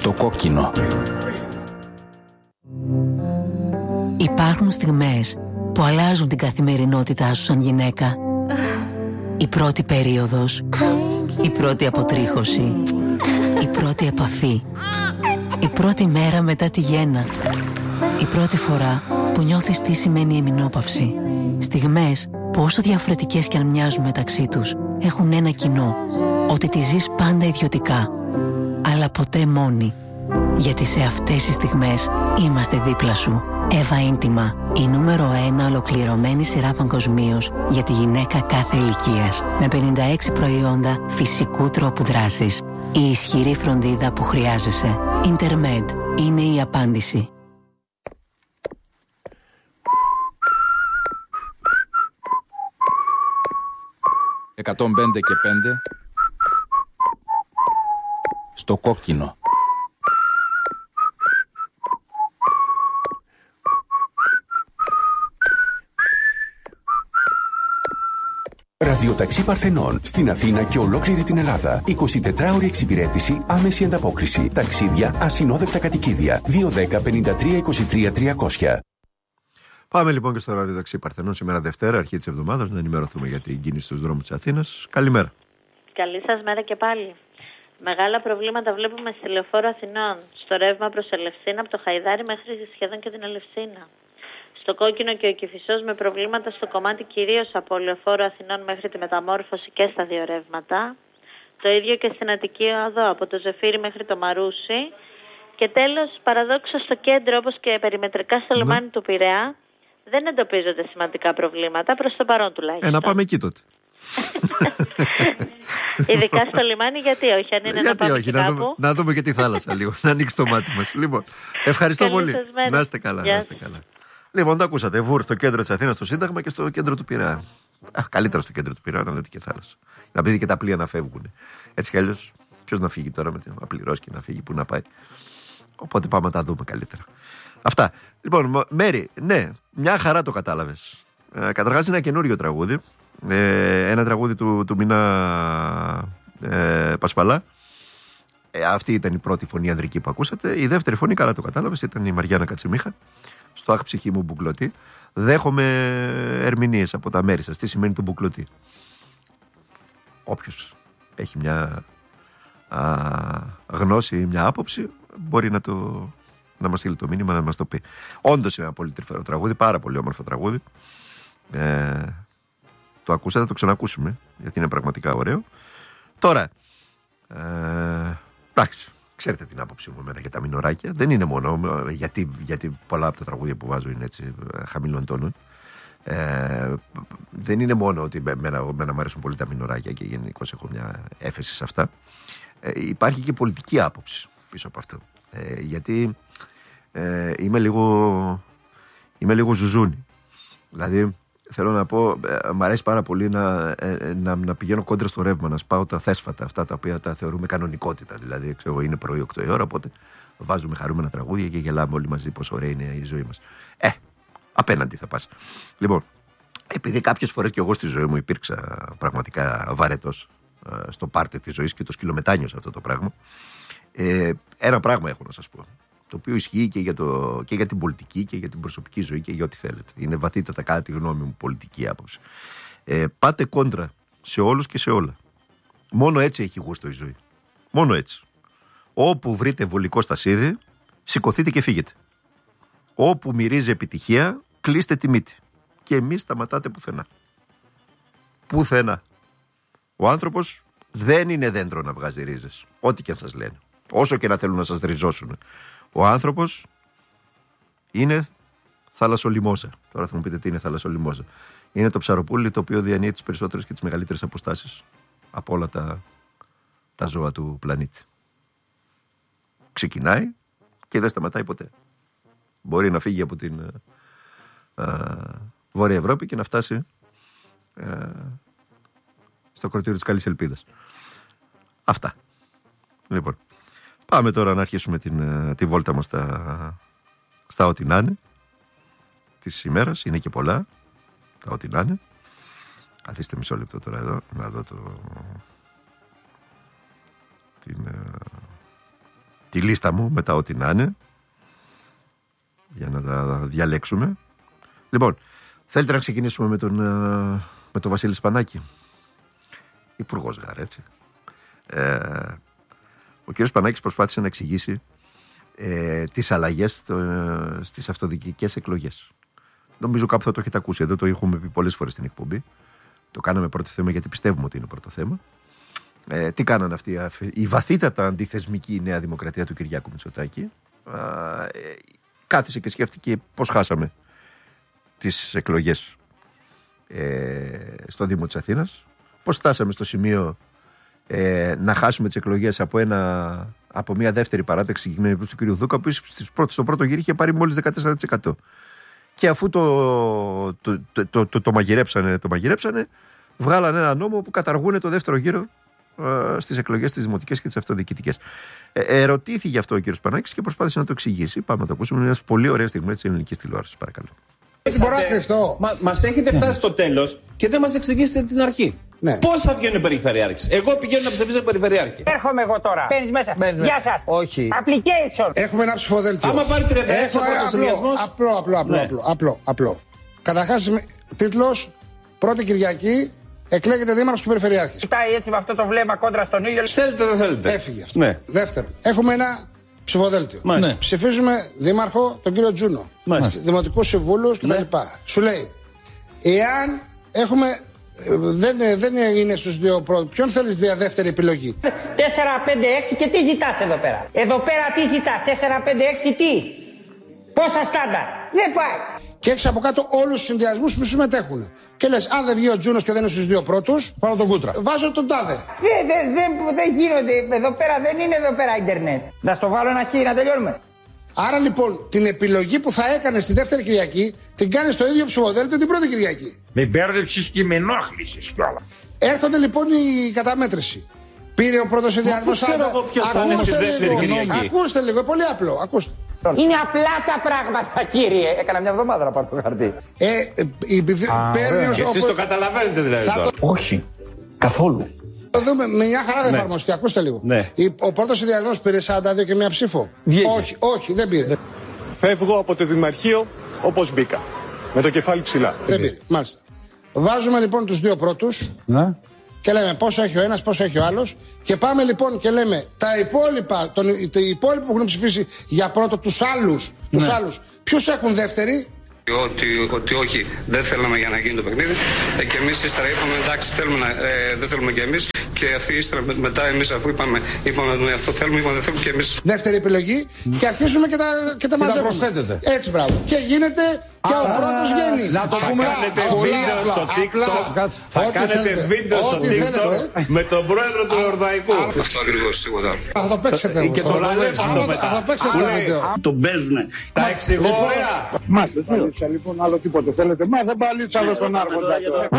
Στο κόκκινο. Υπάρχουν στιγμές που αλλάζουν την καθημερινότητά σου σαν γυναίκα. Η πρώτη περίοδος, η πρώτη αποτρίχωση, η πρώτη επαφή, η πρώτη μέρα μετά τη γέννα, η πρώτη φορά που νιώθεις τι σημαίνει η εμεινόπαυση. Στιγμές που όσο διαφορετικές κι αν μοιάζουν μεταξύ τους, έχουν ένα κοινό, ότι τη ζεις πάντα ιδιωτικά, αλλά ποτέ μόνη. Γιατί σε αυτές τις στιγμές είμαστε δίπλα σου. Εύα Ίντιμα, η νούμερο 1 ολοκληρωμένη σειρά παγκοσμίως για τη γυναίκα κάθε ηλικίας. Με 56 προϊόντα φυσικού τρόπου δράσης. Η ισχυρή φροντίδα που χρειάζεσαι. Intermed είναι η απάντηση. «105 και 5» στο κόκκινο. Ραδιοταξί Παρθενών στην Αθήνα και ολόκληρη την Ελλάδα. 24ωρη εξυπηρέτηση, άμεση ανταπόκριση. Ταξίδια, ασυνόδευτα κατοικίδια. 210-53-23-300. Πάμε λοιπόν και στο Ραδιοταξί Παρθενών σήμερα Δευτέρα, αρχή της εβδομάδας, να ενημερωθούμε για την κίνηση στους δρόμους της Αθήνας. Καλημέρα. Καλή σας μέρα και πάλι. Μεγάλα προβλήματα βλέπουμε στη Λεωφόρο Αθηνών, στο ρεύμα προς Ελευσίνα, από το Χαϊδάρι μέχρι σχεδόν και την Ελευσίνα. Στο Κόκκινο και ο Κηφισός με προβλήματα στο κομμάτι κυρίως από Λεωφόρο Αθηνών μέχρι τη Μεταμόρφωση και στα δύο ρεύματα. Το ίδιο και στην Αττική Οδό, από το Ζεφύρι μέχρι το Μαρούσι. Και τέλος, παραδόξως στο κέντρο, όπως και περιμετρικά στο λιμάνι του Πειραιά, δεν εντοπίζονται σημαντικά προβλήματα, προς το παρόν τουλάχιστον. Να πάμε εκεί τότε. Ειδικά στο λιμάνι, γιατί όχι, αν είναι γιατί να πάμε όχι, να δούμε και τη θάλασσα λίγο, να ανοίξει το μάτι μας. Λοιπόν, ευχαριστώ καλή πολύ. σας μέρα. Να είστε καλά, να είστε καλά. Λοιπόν, το ακούσατε. Βούρ στο κέντρο της Αθήνας, στο Σύνταγμα και στο κέντρο του Πειραιά. Καλύτερα στο κέντρο του Πειραιά, να δείτε και θάλασσα. Να πείτε και τα πλοία να φεύγουν. Έτσι κι αλλιώς, ποιος να φύγει τώρα, να πληρώσει και να φύγει, πού να πάει. Οπότε πάμε να τα δούμε καλύτερα. Αυτά. Λοιπόν, Μέρη, ναι, μια χαρά το κατάλαβες. Καταρχάς είναι ένα καινούριο τραγούδι. Ένα τραγούδι του Μινά Πασπαλά. Αυτή ήταν η πρώτη φωνή ανδρική που ακούσατε. Η δεύτερη φωνή, καλά το κατάλαβες, ήταν η Μαριάννα Κατσιμίχα. Στο «Αχ, ψυχή μου, μπουκλωτή». Δέχομαι ερμηνείες από τα μέρη σας. Τι σημαίνει το μπουκλωτή. Όποιος έχει μια γνώση ή μια άποψη μπορεί να μας στείλει το μήνυμα, να μας το πει. Όντως είναι ένα πολύ τρυφερό τραγούδι, πάρα πολύ όμορφο τραγούδι. Το ακούσατε, το ξανακούσουμε, γιατί είναι πραγματικά ωραίο. Τώρα, εντάξει, ξέρετε την άποψή μου εμένα για τα μινοράκια. Δεν είναι μόνο γιατί πολλά από τα τραγούδια που βάζω είναι έτσι χαμηλών τόνων. Δεν είναι μόνο ότι εμένα μου αρέσουν πολύ τα μινοράκια και γενικώς έχω μια έφεση σε αυτά. Υπάρχει και πολιτική άποψη πίσω από αυτό. Γιατί είμαι λίγο ζουζούνι. Δηλαδή θέλω να πω, μ' αρέσει πάρα πολύ να πηγαίνω κόντρα στο ρεύμα, να σπάω τα θέσφατα, αυτά τα οποία τα θεωρούμε κανονικότητα. Δηλαδή, ξέρω, είναι πρωί 8 η ώρα, οπότε βάζουμε χαρούμενα τραγούδια και γελάμε όλοι μαζί πόσο ωραία είναι η ζωή μας. Απέναντι θα πας. Λοιπόν, επειδή κάποιες φορές και εγώ στη ζωή μου υπήρξα πραγματικά βαρετός στο πάρτι της ζωής και το σκυλομετάνιο σε αυτό το πράγμα, ένα πράγμα έχω να σας πω, το οποίο ισχύει και για την πολιτική και για την προσωπική ζωή και για ό,τι θέλετε. Είναι βαθύτατα, κατά τη γνώμη μου, πολιτική άποψη. Πάτε κόντρα σε όλους και σε όλα. Μόνο έτσι έχει γούστο η ζωή. Μόνο έτσι. Όπου βρείτε βολικό στασίδι, σηκωθείτε και φύγετε. Όπου μυρίζει επιτυχία, κλείστε τη μύτη. Και μη σταματάτε πουθενά. Πουθενά. Ο άνθρωπος δεν είναι δέντρο να βγάζει ρίζες. Ό,τι και αν σας λένε. Όσο και να θέλουν να σας ριζώσουν. Ο άνθρωπος είναι θαλασσολιμόζα. Τώρα θα μου πείτε τι είναι θαλασσολιμόζα. Είναι το ψαροπούλι το οποίο διανύει τις περισσότερες και τις μεγαλύτερες αποστάσεις από όλα τα ζώα του πλανήτη. Ξεκινάει και δεν σταματάει ποτέ. Μπορεί να φύγει από την Βόρεια Ευρώπη και να φτάσει στο κροτήριο της Καλής Ελπίδας. Αυτά. Λοιπόν, πάμε τώρα να αρχίσουμε τη βόλτα μας στα ό,τι να είναι της ημέρας. Είναι και πολλά τα ό,τι να είναι. Καθίστε μισό λεπτό τώρα εδώ να δω τη λίστα μου μετά ό,τι να είναι, για να τα διαλέξουμε. Λοιπόν, θέλετε να ξεκινήσουμε με τον Βασίλη Σπανάκη, υπουργός ΓΑΡ, έτσι. Ο κ. Σπανάκης προσπάθησε να εξηγήσει τις αλλαγές στις αυτοδιοικητικές εκλογές. Νομίζω κάπου θα το έχετε ακούσει. Εδώ το έχουμε πει πολλές φορές στην εκπομπή. Το κάναμε πρώτο θέμα γιατί πιστεύουμε ότι είναι πρώτο θέμα. Τι κάνανε αυτοί η βαθύτατα αντιθεσμική Νέα Δημοκρατία του Κυριάκου Μητσοτάκη? Κάθισε και σκέφτηκε πώς χάσαμε τις εκλογές στο Δήμο της Αθήνας, πώς φτάσαμε στο σημείο να χάσουμε τις εκλογές από μια δεύτερη παράταξη συγκεκριμένη του κ. Δούκα, που στο πρώτο γύρο είχε πάρει μόλις 14%. Και αφού το μαγειρέψανε, βγάλανε ένα νόμο που καταργούν το δεύτερο γύρο στις εκλογές τις δημοτικές και τις αυτοδιοικητικές. Ερωτήθηκε γι' αυτό ο κ. Σπανάκης και προσπάθησε να το εξηγήσει. Πάμε να το ακούσουμε. Είναι μια πολύ ωραία στιγμή της ελληνικής τηλεόρασης, παρακαλώ. Μπορώ να κρυφτώ. Μας έχετε φτάσει στο τέλος και δεν μας εξηγήσετε την αρχή. Ναι. Πώς θα βγαίνουν οι περιφερειάρχες? Εγώ πηγαίνω να ψηφίσω περιφερειάρχη. Έρχομαι εγώ τώρα. Μπαίνεις μέσα. Γεια σας. Όχι. Application. Έχουμε ένα ψηφοδέλτιο. Άμα πάρει 36 ο πρώτος συνδυασμός. Απλό. Καταρχάς, τίτλος, πρώτη Κυριακή, εκλέγεται δήμαρχος και περιφερειάρχης. Κοιτάει έτσι με αυτό το βλέμμα κόντρα στον ήλιο. Θέλετε, δεν θέλετε. Έφυγε αυτό. Ναι. Δεύτερον, έχουμε ένα ψηφοδέλτιο. Ναι. Ψηφίζουμε δήμαρχο τον κύριο Τζούνο. Δημοτικούς συμβούλους κτλ. Σου λέει, εάν έχουμε. Δεν είναι στους δύο πρώτους. Ποιον θέλεις δεύτερη επιλογή? 4, 5, 6 και τι ζητάς εδώ πέρα? Εδώ πέρα τι ζητάς? 4, 5, 6 τι? Πόσα στάνταρ? Δεν πάει. Και έχεις από κάτω όλους τους συνδυασμούς που συμμετέχουν. Και λες, αν δεν βγει ο Τζούνος και δεν είναι στους δύο πρώτους, πάρω τον Κούτρα. Βάζω τον τάδε. Δεν γίνονται. Εδώ πέρα δεν είναι εδώ πέρα ίντερνετ. Να στο βάλω ένα χ να τελειώνουμε. Άρα λοιπόν την επιλογή που θα έκανε στη δεύτερη Κυριακή την κάνει στο ίδιο ψηφοδέλτιο την πρώτη Κυριακή. Με μπέρδεψες και με ενόχλησες κιόλας. Έρχονται λοιπόν η καταμέτρηση. Πήρε ο πρώτος συνδυασμός. Ξέρω εγώ ποιος θα είναι στη δεύτερη Κυριακή. Ακούστε λίγο, πολύ απλό. Ακούστε. Είναι απλά τα πράγματα, κύριε. Έκανα μια εβδομάδα να πάρω το χαρτί. Και εσείς το καταλαβαίνετε δηλαδή τώρα? Όχι, καθόλου. Το δούμε, με μια χαρά δεν εφαρμοστεί. Ακούστε λίγο. Ναι. Ο πρώτος συνδυασμός πήρε 42 και μία ψήφο. Όχι, δεν πήρε. Φεύγω από το Δημαρχείο όπως μπήκα. Με το κεφάλι ψηλά. Δεν πήρε, μάλιστα. Βάζουμε λοιπόν τους δύο πρώτους. Ναι. Και λέμε πόσο έχει ο ένας, πόσο έχει ο άλλος. Και πάμε λοιπόν και λέμε τα υπόλοιπα, οι υπόλοιποι που έχουν ψηφίσει για πρώτο, τους άλλους. Ποιους έχουν δεύτερη? Ότι όχι, δεν θέλαμε για να γίνει το παιχνίδι. Και εμείς ύστερα είπαμε εντάξει, δεν θέλουμε και εμείς. Και αυτοί ύστερα μετά εμείς αφού είπαμε αυτό θέλουμε, είπαμε δεν θέλουμε και εμείς. Δεύτερη επιλογή και αρχίζουμε και τα μαζεύουμε. Προσθέτετε. Έτσι, μπράβο. Και γίνεται και ο πρώτος βγαίνει. Να το πούμε. Θα κάνετε βίντεο στο TikTok με τον πρόεδρο του Ιορδαϊκού. Αυτό ακριβώς, τίποτα. Θα το παίξετε. Και το λαλέψτε μετά. Θα το παίξετε το βίντεο. Τον παίζουνε. Τα εξηγώ ωραία. Μάστε, λοιπόν, άλλο τίποτε θέλετε. Μα δεν παλίτσα άλλο στον άρχοντα.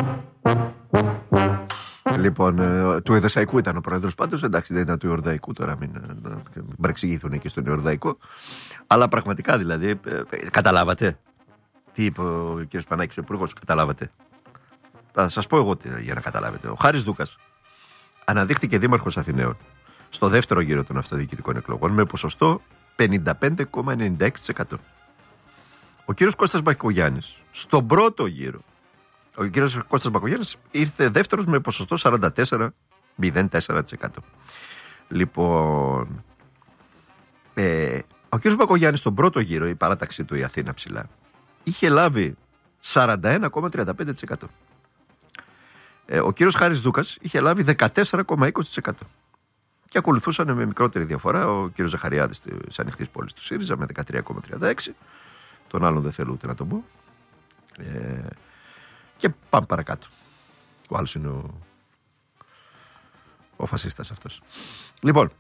Λοιπόν, του Εδεσσαϊκού ήταν ο πρόεδρος πάντως. Εντάξει, δεν ήταν του Ιορδαϊκού. Τώρα μην παρεξηγηθούν εκεί στον Ιορδαϊκό. Αλλά πραγματικά δηλαδή, καταλάβατε τι είπε ο κ. Σπανάκης, ο υπουργός? Καταλάβατε? Θα σας πω εγώ για να καταλάβετε. Ο Χάρης Δούκας αναδείχθηκε δήμαρχος Αθηναίων στο δεύτερο γύρο των αυτοδιοικητικών εκλογών με ποσοστό 55,96%. Ο κύριος Κώστας Μπακογιάννης στον πρώτο γύρο, ο κύριος Κώστας Μπακογιάννης ήρθε δεύτερος με ποσοστό 44,04%. Λοιπόν, ο κύριος Μπακογιάννης στον πρώτο γύρο, η παράταξη του η Αθήνα ψηλά, είχε λάβει 41,35%. Ο κύριος Χάρης Δούκας είχε λάβει 14,20%. Και ακολουθούσαν με μικρότερη διαφορά ο κύριος Ζαχαριάδης της Ανοιχτής Πόλης του ΣΥΡΙΖΑ με 13,36%. Τον άλλον δεν θέλω ούτε να τον πω. Και πάμε παρακάτω. Ο άλλος είναι ο φασίστας αυτός. Λοιπόν,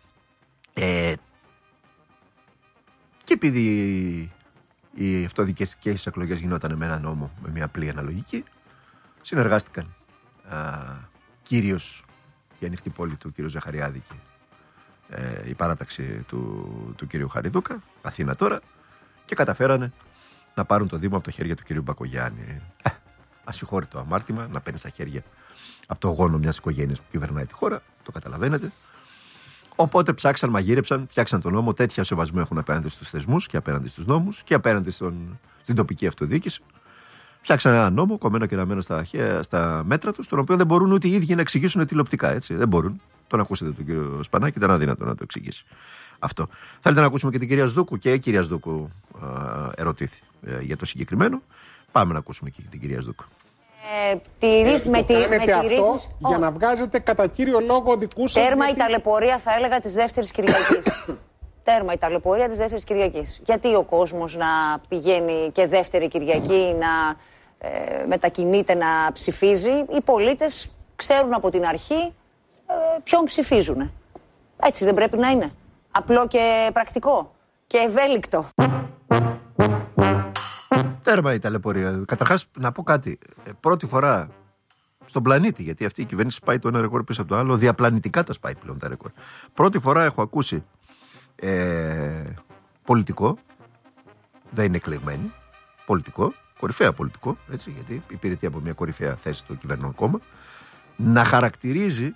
και επειδή οι αυτοδιοικητικές εκλογές γινόταν με ένα νόμο, με μια απλή αναλογική, συνεργάστηκαν κυρίως η Ανοιχτή Πόλη του κύριου Ζαχαριάδη και η παράταξη του κύριου Χαριδούκα, Αθήνα τώρα, και καταφέρανε να πάρουν το Δήμο από τα χέρια του κυρίου Μπακογιάννη. Ασυγχώρητο αμάρτημα να παίρνει στα χέρια από το γόνο μιας οικογένειας που κυβερνάει τη χώρα, το καταλαβαίνετε. Οπότε ψάξαν, μαγείρεψαν, φτιάξαν τον νόμο. Τέτοια σεβασμό έχουν απέναντι στους θεσμούς και απέναντι στους νόμους και απέναντι στην τοπική αυτοδιοίκηση. Φτιάξαν ένα νόμο, κομμένο και ραμμένο στα μέτρα τους, τον οποίο δεν μπορούν ούτε οι ίδιοι να εξηγήσουν τηλεοπτικά. Έτσι. Δεν μπορούν. Τον ακούσατε τον κύριο Σπανάκη, ήταν αδύνατο να το εξηγήσει αυτό. Θέλετε να ακούσουμε και την κυρία Σδούκου, και η κυρία Σδούκου ερωτήθη για το συγκεκριμένο. Πάμε να ακούσουμε και την κυρία Σδούκου. Κάνετε αυτό για να βγάζετε κατά κύριο λόγο δικούς σας. Τέρμα η ταλαιπωρία, θα έλεγα, της δεύτερης Κυριακής. Τέρμα η ταλαιπωρία της δεύτερης Κυριακής. Γιατί ο κόσμος να πηγαίνει και δεύτερη Κυριακή να μετακινείται να ψηφίζει? Οι πολίτες ξέρουν από την αρχή ποιον ψηφίζουν. Έτσι δεν πρέπει να είναι? Απλό και πρακτικό και ευέλικτο. Τέρμα η ταλαιπωρία. Καταρχάς, να πω κάτι. Πρώτη φορά στον πλανήτη, γιατί αυτή η κυβέρνηση σπάει το ένα ρεκόρ πίσω από το άλλο, διαπλανητικά τα σπάει πλέον τα ρεκόρ. Πρώτη φορά έχω ακούσει πολιτικό, δεν είναι εκλεγμένη, πολιτικό, κορυφαία πολιτικό, έτσι, γιατί υπηρετεί από μια κορυφαία θέση στο κυβερνών κόμμα, να χαρακτηρίζει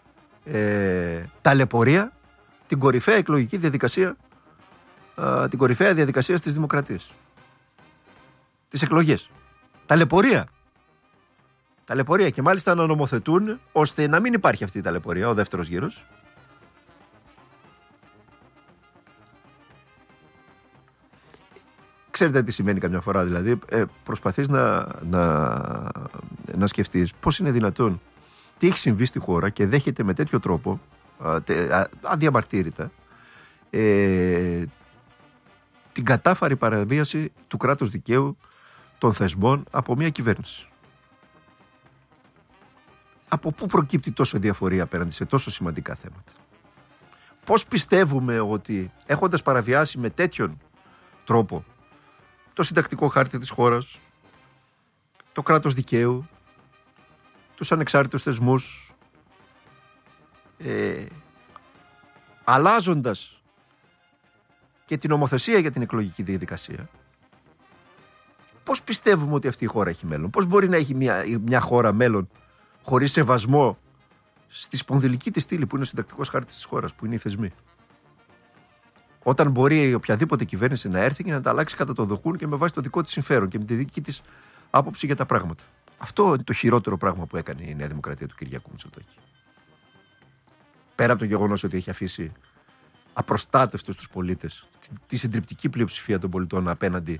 ταλαιπωρία την κορυφαία εκλογική διαδικασία, την κορυφαία διαδικασία της δημοκρατίας. Τις εκλογές. Ταλαιπωρία. Ταλαιπωρία, και μάλιστα να νομοθετούν ώστε να μην υπάρχει αυτή η ταλαιπωρία, ο δεύτερος γύρος. Ξέρετε τι σημαίνει καμιά φορά, δηλαδή προσπαθείς να σκεφτείς πώς είναι δυνατόν, τι έχει συμβεί στη χώρα και δέχεται με τέτοιο τρόπο, αδιαμαρτύρητα, την κατάφαρη παραβίαση του κράτους δικαίου, των θεσμών από μια κυβέρνηση. Από πού προκύπτει τόσο διαφορία απέναντι σε τόσο σημαντικά θέματα? Πώς πιστεύουμε ότι έχοντας παραβιάσει με τέτοιον τρόπο το συντακτικό χάρτη της χώρας, το κράτος δικαίου, τους ανεξάρτητους θεσμούς, αλλάζοντας και την νομοθεσία για την εκλογική διαδικασία, πώς πιστεύουμε ότι αυτή η χώρα έχει μέλλον? Πώς μπορεί να έχει μια χώρα μέλλον χωρίς σεβασμό στη σπονδυλική της στήλη που είναι ο συντακτικός χάρτης της χώρας, που είναι οι θεσμοί? Όταν μπορεί οποιαδήποτε κυβέρνηση να έρθει και να τα αλλάξει κατά το δοκούν και με βάση το δικό της συμφέρον και με τη δική της άποψη για τα πράγματα. Αυτό είναι το χειρότερο πράγμα που έκανε η Νέα Δημοκρατία του Κυριάκου Μητσοτάκη. Πέρα από το γεγονός ότι έχει αφήσει απροστάτευτους τους πολίτες, τη συντριπτική πλειοψηφία των πολιτών απέναντι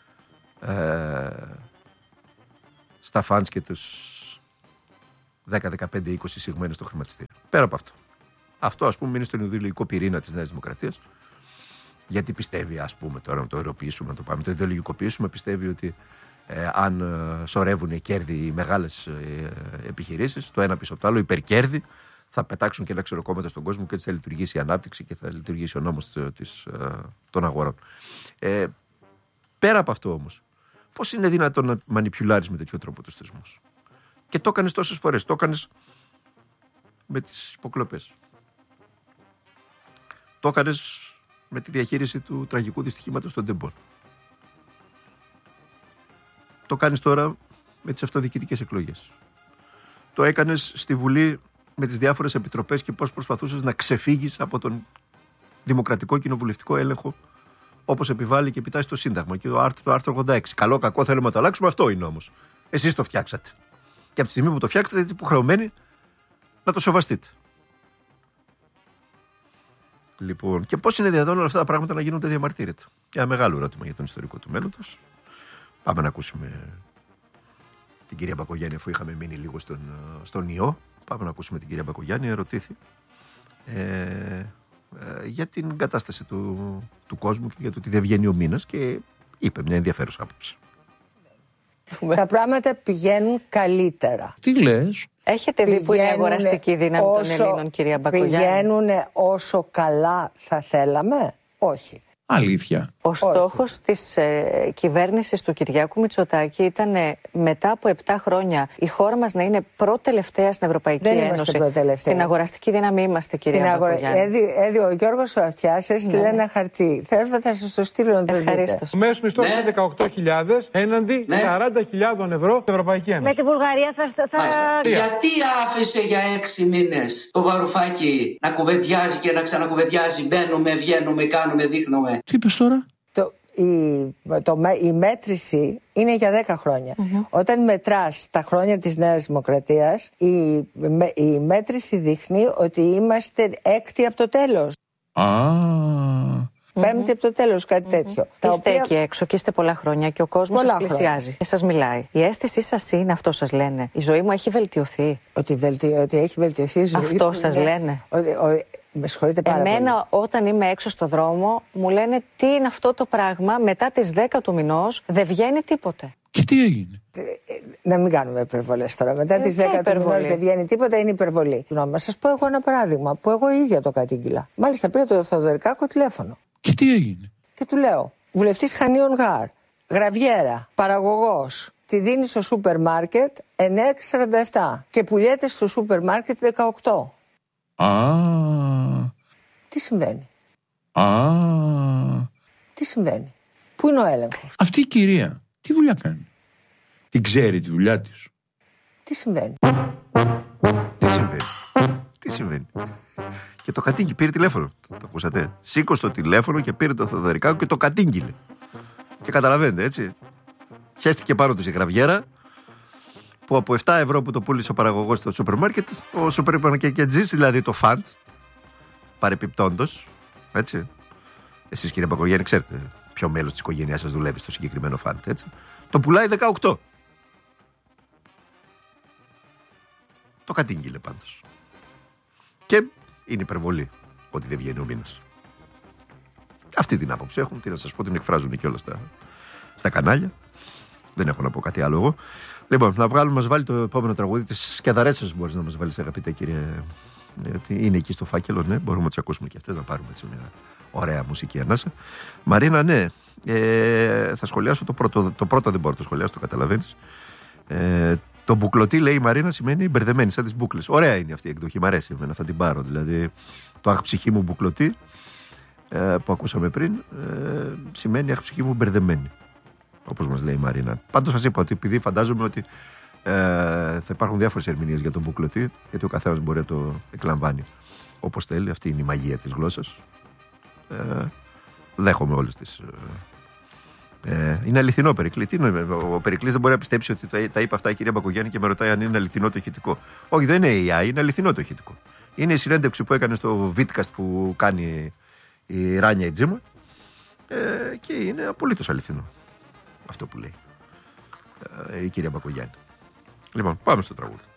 στα φαντς και τους 10, 15, 20 σιγμένες στο χρηματιστήριο. Πέρα από αυτό. Αυτό, ας πούμε, είναι στον ιδεολογικό πυρήνα της Νέας Δημοκρατίας. Γιατί πιστεύει, ας πούμε, τώρα να το αιρωποιήσουμε, να το πάμε, το ιδεολογικοποιήσουμε, πιστεύει ότι αν σωρεύουν κέρδη οι μεγάλες επιχειρήσεις, το ένα πίσω από το άλλο, υπερκέρδη, θα πετάξουν και ένα ξεροκόμματα στον κόσμο και έτσι θα λειτουργήσει η ανάπτυξη και θα λειτουργήσει ο νόμος των αγορών. Πέρα από αυτό όμως, πώς είναι δυνατόν να μανιπιουλάρεις με τέτοιο τρόπο τους θεσμούς? Και το έκανες τόσες φορές. Το έκανες με τις υποκλοπές. Το έκανες με τη διαχείριση του τραγικού δυστυχήματος των τεμπών. Το κάνεις τώρα με τις αυτοδιοικητικές εκλογές. Το έκανες στη Βουλή με τις διάφορες επιτροπές και πώς προσπαθούσες να ξεφύγεις από τον δημοκρατικό κοινοβουλευτικό έλεγχο, όπως επιβάλλει και επιτάσσει το Σύνταγμα και το άρθρο 86. Καλό, κακό, θέλουμε να το αλλάξουμε, αυτό είναι όμως. Εσείς το φτιάξατε. Και από τη στιγμή που το φτιάξατε, είστε υποχρεωμένοι να το σεβαστείτε. Λοιπόν, και πώς είναι δυνατόν όλα αυτά τα πράγματα να γίνονται διαμαρτύρητα? Ένα μεγάλο ερώτημα για τον ιστορικό του μέλλοντος. Πάμε να ακούσουμε την κυρία Μπακογιάννη, αφού είχαμε μείνει λίγο στον ιό. Πάμε να ακούσουμε την κυρία Μπακογιάννη, ερωτήθη για την κατάσταση του κόσμου και για το ότι δεν βγαίνει ο μήνας και είπε μια ενδιαφέρουσα άποψη. Τα πράγματα πηγαίνουν καλύτερα. Τι λες? Έχετε δει που είναι η αγοραστική δύναμη των Ελλήνων, κυρία Μπακογιάννη? Πηγαίνουν όσο καλά θα θέλαμε? Όχι. Αλήθεια. Ο στόχος της κυβέρνησης του Κυριάκου Μητσοτάκη ήταν μετά από 7 χρόνια η χώρα μας να είναι πρώτη-τελευταία στην Ευρωπαϊκή Ένωση. Στην αγοραστική δύναμη είμαστε, κυρία Μπακογιάννη. Ο Γιώργος Αυτιάς έστειλε ένα χαρτί. Θα σας το στείλω να το δείτε. Ο μέσος μισθός είναι 18.000 έναντι 40.000 ευρώ στην Ευρωπαϊκή Ένωση. Με τη Βουλγαρία Γιατί άφησε για 6 μήνες το Βαρουφάκη να κουβεντιάζει και να ξανακουβεντιάζει? Μπαίνουμε, βγαίνουμε, κάνουμε, δείχνουμε. Τι είπες τώρα? Η μέτρηση είναι για 10 χρόνια. Όταν μετράς τα χρόνια της Νέας Δημοκρατίας, η μέτρηση δείχνει ότι είμαστε 6η από το τέλος. Πέμπτη από το τέλος, κάτι τέτοιο. Είστε εκεί έξω και είστε πολλά χρόνια και ο κόσμος σας πλησιάζει και σας μιλάει. Η αίσθησή σας είναι, αυτό σας λένε? Η ζωή μου έχει βελτιωθεί. Ότι έχει βελτιωθεί η ζωή. Αυτό σας λένε? Με συγχωρείτε πάρα πολύ. Εμένα όταν είμαι έξω στο δρόμο μου λένε τι είναι αυτό το πράγμα, μετά τις 10 του μηνός δεν βγαίνει τίποτε. Και τι έγινε? Να μην κάνουμε υπερβολές τώρα. Μετά τις 10 του μηνός δεν βγαίνει τίποτα, είναι υπερβολή. Να σας πω εγώ ένα παράδειγμα που εγώ ίδια το κατήγγειλα. Μάλιστα πήρε το Θοδωρικάκο τηλέφωνο. Και τι έγινε? Και του λέω, βουλευτής Χανίων Γάρ, γραβιέρα, παραγωγός, τη δίνει στο σούπερ μάρκετ 9,47 και πουλιέται στο σούπερ μάρκετ 18. Τι συμβαίνει? Τι συμβαίνει? Πού είναι ο έλεγχος? Αυτή η κυρία τι δουλειά κάνει? Την ξέρει τη δουλειά της? Τι συμβαίνει? Τι συμβαίνει? Και το κατήγγειλε, πήρε τηλέφωνο. Το ακούσατε? Σήκωσε το τηλέφωνο και πήρε το Θοδωρικάκο και το κατήγγειλε. Και καταλαβαίνετε, έτσι. Χέστηκε πάνω του η γραβιέρα που από 7 ευρώ που το πούλησε ο παραγωγός στο σούπερ μάρκετ, ο σούπερ μάρκετ, δηλαδή το φαντ, παρεπιπτόντος, έτσι. Εσείς, κύριε Μπακογιάννη, ξέρετε ποιο μέλος της οικογένειάς σας δουλεύει στο συγκεκριμένο φαντ, έτσι. Το πουλάει 18. Το κατήγγειλε πάντως. Και είναι υπερβολή ότι δεν βγαίνει ο μήνας. Αυτή την άποψη έχουν, τι να σας πω, την εκφράζουν και όλα στα κανάλια. Δεν έχω να πω κάτι άλλο εγώ. Λοιπόν, να βγάλουμε, μας βάλει το επόμενο τραγούδι της Σκιαδαρέτσας, μπορείς να μας βάλεις, αγαπητέ κύριε. Γιατί είναι εκεί στο φάκελο, ναι, μπορούμε να τις ακούσουμε και αυτές, να πάρουμε έτσι μια ωραία μουσική ανάσα. Μαρίνα, ναι, θα σχολιάσω το πρώτο δεν μπορώ να το σχολιάσω, το καταλαβαίνεις. Το μπουκλωτή, λέει η Μαρίνα, σημαίνει μπερδεμένη, σαν τις μπουκλες. Ωραία είναι αυτή η εκδοχή, μ' αρέσει εμένα, θα την πάρω. Δηλαδή, το αχ ψυχή μου μπουκλωτή που ακούσαμε πριν σημαίνει αχ ψυχή μου μπερδεμένη, όπως μας λέει η Μαρίνα. Πάντως σας είπα ότι επειδή φαντάζομαι ότι θα υπάρχουν διάφορες ερμηνείες για τον μπουκλωτή, γιατί ο καθένας μπορεί να το εκλαμβάνει όπως θέλει. Αυτή είναι η μαγεία της γλώσσας. Δέχομαι όλες τις. Είναι αληθινό Περικλή. Ο Περικλής δεν μπορεί να πιστέψει ότι τα είπε αυτά η κυρία Μπακογιάννη και με ρωτάει αν είναι αληθινό το ηχητικό. Όχι, δεν είναι AI, είναι αληθινό το ηχητικό. Είναι η συνέντευξη που έκανε στο Vidcast που κάνει η Ράνια Ιτζίμα και είναι απολύτως αληθινό αυτό που λέει η κυρία Μπακογιάννη. Λοιπόν, πάμε στο τραγούδι.